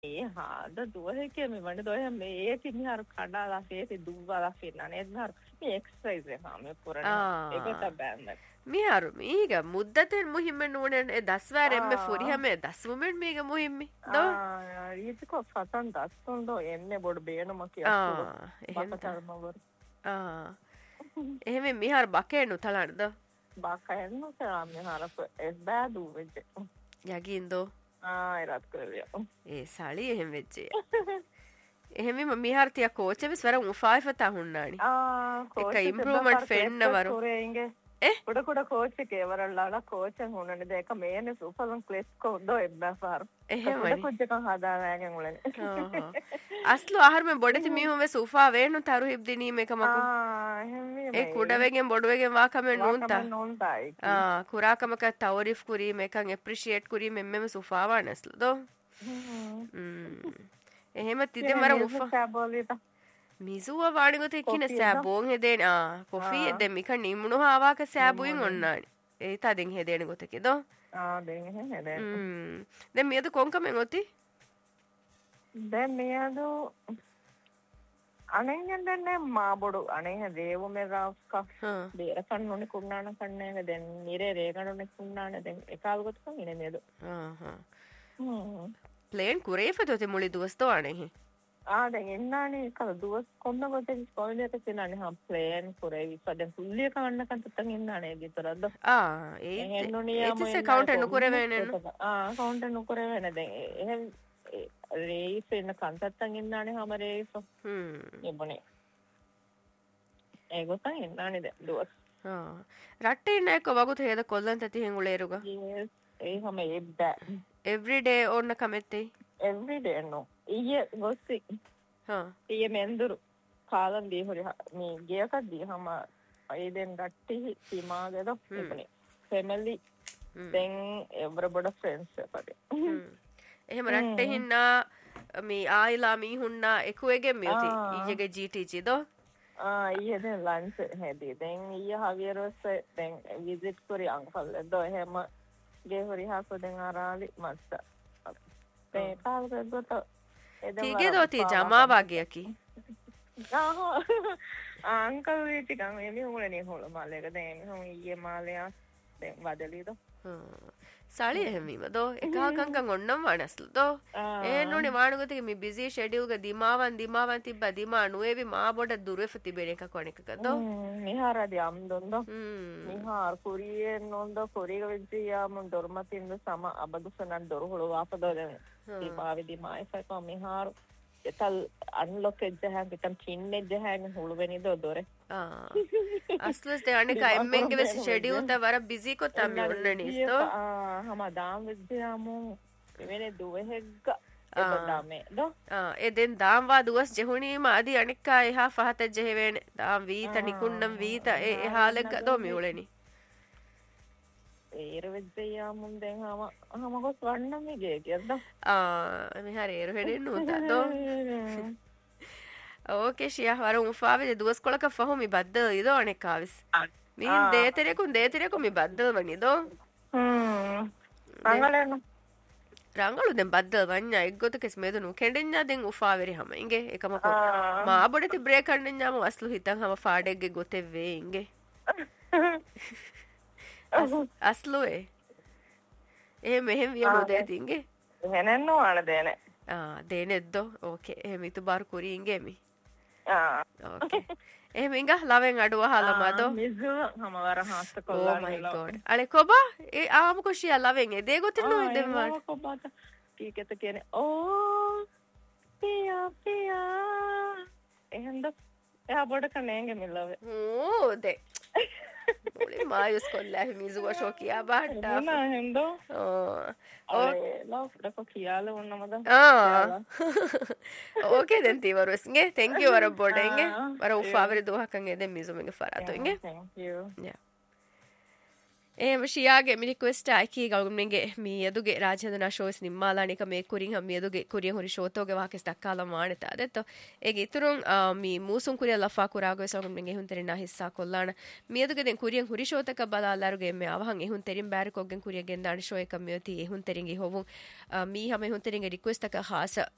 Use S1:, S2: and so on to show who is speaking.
S1: hada duhe ke me mane dohe me eki mi har kada la fe duwa la fe na ne har me exercise ha me purana ekota band
S2: මිහාරු මීග මුද්දතෙන් මුහිම්මෙන් නුවනෙන් ඒ දස්වාර එම්මෙ ෆොරිහමේ දස්වුමෙන් මීග මුහිම්මි දෝ
S1: රීතිකෝ සතන් දස්තුන්දෝ එන්නේ බොඩ බේනම කියස්සුදෝ බකතරමවර
S2: එහෙම මිහාරු බකේනු තලන්නද
S1: බකේනු තලා මිහාරු S බෑදු වෙච්ච
S2: යගින්දෝ
S1: එරත් කරලිය
S2: ඒ සාලි එහෙම වෙච්චේ එහෙම මිහාරු තියා කෝචෙවිස් වර උෆායිෆතා හුන්නානි එක ඉම්ප්‍රූව්මන්ට් ෆෙන්නවරු
S1: ಕೂಡ ಕೋಚಕ್ಕೆ ಅವರಲ್ಲ ಕೋಚ್ ಹುಣ್ಣನೆ ದೇಕ ಮೇನೆ ಸೂಪರ್ ಕ್ಲೇಸ್ ಕೊಡೋ ಎಬ್ಬಾಫಾರ್
S2: එහෙමයි
S1: කුජ්ජක හදාගෙන උලනේ
S2: අස්ලු ආහාරම බොඩති මිහුම සෝෆා වේනු තරු හිබ්දිනී මේකමකු ඒ කුඩවෙගෙන් බොඩවෙගෙන් වාකමෙන් නෝන්තයි කුරාකමක තවරිෆ් කුරී මේකන් ඇප්‍රීෂিয়েට් කුරී මෙම්මෙම සෝෆා වනස්ලු දෝ එහෙම තිදේ මර උෆා මිසුව වාණිගොත එක්කින සෑබෝන් හෙදේන කොෆී එදෙන් මික නිම්මුණු හාවාක සෑබුයින් ඔන්නානි ඒ තදින් හෙදේන ගොතකෙදෝ
S1: දෙන් හෙදේන
S2: දැන් මියද කොන්කමෙන් ඔති
S1: දැන් මියදු අනෙන් දැන් මාබොඩු අනේ දේව මෙරාස්ක දේර කන්නෝනේ කුණාන කන්නේ දැන් නිරේ රේගණෝනේ කුණාන දැන් එකාල් ගොතකන් ඉනේ මියදු
S2: ප්ලේන් කුරේෆතොති මුලි දුවස්තෝ අනේ
S1: දැන් එන්නානේ කල දුවස් කොන්න ගොතේ ස්කෝලේට සෙනානේ හම් ප්ලේන් කුරේ විසදෙන් පුල්ලිය කන්න කන්තන් ඉන්නානේ විතරද
S2: ඒ එතිස කවුන්ටර් නුකර වෙන්නේ
S1: කවුන්ටර් නුකර වෙන්නේ දැන් එහෙම රේස් එන්න කන්තන් ඉන්නානේ හැම රේස් එබනේ ඒ ගොතන් ඉන්නානේ දැන් දුවස්
S2: රට්ටේ නෑක වගුත හේද කොල්ලන් තති හෙන් උලේරුග
S1: ඒ හැම එබ්බා
S2: every day ඕන්න කමෙත්තේ
S1: every day no ඊයේ ගොස්සි ඊයේ මෙන්දුරු කාලම් දී හොරි මේ ගියක දී හැම ඒ දෙන් රට්ටි සීමාගේද එපනේ family then everybody friends අපේ
S2: එහෙම රට්ටේ හින්නා මේ ආයිලා මී හුන්නා එකුවේගෙන් මියති ඊයේගේ GTG දෝ
S1: ඊයේ දැන් ලන්ච් හැදී දැන් ඊයේ හවියරොස් දැන් විසිට් කරි අංකල් දෝ එහෙම ගේ හොරි හාකෝ දැන් ආරාලි මස්ස දැන් කාලේ ගොත
S2: තිගේ දෝති ජමා වගේකි
S1: අංකල් වීටි ගම එමි හොලනේ හොල මාලේක දැන් හොම ඊයේ මාලයා දැන් වදලීද
S2: සාලි එහෙමීම දෝ එකහකංකන් ඔන්නම් වනස්ලු දෝ ඒ නෝනේ වාණුගතේ මේ බිසි ෂෙඩියුල් ක දිමාවන් තිබ්බ දිමා නුවේවි මා බොඩ දුරෙෆ තිබෙන එක කොණෙක දෝ
S1: මිහාරදී අම්දොන්ද මිහාර කුරියේ නොන්ද කුරිය වෙජ්ජියා මුන් දොර්මතින්ද සම අබදුසනන් දොරහොල වාපදෝ දැන් දීපාවි දිමායිසක මිහාර එතල් අන්ලොක් එජ්ජහන් පිටම් චින් එජ්ජහන් හුළු වෙනිද දොරේ
S2: අස්ලස් දෙ අනික එම්මෙන්ගේ වෙස් ෂෙඩියුල් ත වර බිසි කො තම්මි ඔන්නනිස්තෝ
S1: හම දාම් වෙජ්ජාමු එවෙනේ දුවෙහෙග්ග එබදාමේ දෝ
S2: එදෙන් දාම්වා දුවස් ජෙහුණීම අදි අනික්කා එහා ෆහත ජෙහෙවෙන දාම් වීත නිකුන්නම් වීත ඒ එහාලෙග්ග දෝ මිඋලෙනි
S1: ඒර වෙජ්ජයාමුන් දැන් හම ගොස් වන්නම් මේ කියද්ද
S2: මෙහර ඒරු හෙඩෙන් නූතදෝ ඕකේ ශියා වර උෆාවේ දුවස් කොලක ෆහොමි බද්ද ඉදෝ අනෙකාවිස් මිහින් දේතිරෙකු මි බද්ද වනිදෝ ರಂಗಳು ದೆನ್ ಬದ್ದ ವನ್ಯ ಎಗ್ಗೊತಕೆಸ್ ಮೇದನು ಕೆಂಡೆನ್ಯಾ ದೆನ್ ಉಫಾವೆರಿ ಹಮ ಇಂಗೆ ಏಕಮಕ ಮಾ ಬೊಡತಿ ಬ್ರೇಕ್ ಅನ್ನನ್ಯಾಮ ಅಸ್ಲು ಹಿತಂ ಹಮ ಫಾಡೆಗ್ಗೆ ಗೊತೆವ್ವೆ ಇಂಗೆ ಅಸ್ಲು ಎ මෙහෙම වියනෝ දෙති ಇಂಗೆ
S1: ಹೆನೆನ್ನೋ ಆಣದೇನೆ
S2: ದೇನೆದ್ದೋ ಓಕೆ ಎಮಿತು ಬಾರ್ ಕುರಿ ಇಂಗೆ ಮಿ ಓಕೆ එහෙම ලවෙන් අඩුව හලමදෝ
S1: මිසු හමවර හාස්ත කොල්ලා
S2: oh my god අලේ කොබා ඒ ආම කොෂියා ලවෙන් ඒ දේ ගොතිනු දෙම්මා
S1: කොබාට කීකෙත කියන්නේ ඕ පියා එහෙන්ද එහා බොඩ කනේගේ මිලව
S2: ඕ දේ බොලේ මායස් කොල්ලා මිසු වෂෝ කියා බාට්ටා
S1: නා හෙන්දෝ ඕ love දකෝ කියාල වන්නමද
S2: okay then ತೀವರುಸ್ಗೆ thank you ವರ ಬೋರ್ಡೆಂಗೆ ವರ ಉಫಾವರಿ ದೋಹಕಂಗೆ ದೆನ್ ಮಿಜುಮೆಗೆ ಫರಾತೋ ಇಂಗೆ
S1: thank you
S2: yeah ಶಿಯಾಗೆ me request ಆಯ್ಕಿ ಗಲ್ಗುಮ್ನೆಗೆ me ಯದುಗೆ ರಾಜಹಂದನ shows ನಿಮ್ಮಾಲಾಣಿಕ May ಕುರಿಂಗ್ ಹಮ್ ಯದುಗೆ ಕುರಿಯ ಹೊರಿ ಶೋತೋಗೆ ವಾಕೆಸ್ ದಕ್ಕಾಲ ಮಾಣತ ಅದೆತ್ತೋ ಏಗೆ ಇತುರುಂ ಮಿ ಮೂಸುಂ ಕುರಿಯ ಲಫಾ ಕುರಾಗೋ ಸಲ್ಗುಮ್ನೆಗೆ ಹುಂತೆರಿನ ಹಿಸ್ಸಾ ಕೊಲ್ಲಾಣ ಮಿ ಯದುಗೆ ದೆನ್ ಕುರಿಯ ಹೊರಿ ಶೋತಕ ಬಲಾಲಾರುಗೆ ಮೆ ಅವಹಂ ಎಹುಂ ತೆರಿಂ ಬ್ಯಾರಿಕೊಗ್ಗೆನ್ ಕುರಿಯ ಗೆಂದಾಣ ಶೋಯಕ ಮಿಯತಿ ಎಹುಂ ತೆರಿಂಗಿ ಹೋವುಂ ಮಿ ಹಮೆ ಹುಂ ತೆರಿಂಗೆ ರಿಕ್ವೆಸ್ಟ್ ತಕ ಖಾಸ